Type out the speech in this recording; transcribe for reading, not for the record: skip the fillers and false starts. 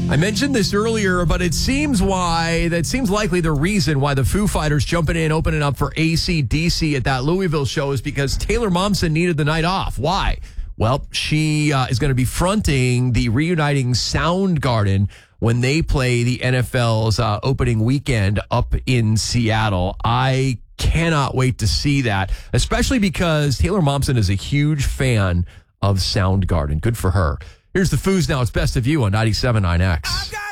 I mentioned this earlier, but it seems likely the reason why the Foo Fighters jumping in, opening up for AC/DC at that Louisville show is because Taylor Momsen needed the night off. Why? Well, she is going to be fronting the reuniting Soundgarden when they play the NFL's opening weekend up in Seattle. I cannot wait to see that, especially because Taylor Momsen is a huge fan of Soundgarden. Good for her. Here's the Foos now. It's Best of You on 97.9 X.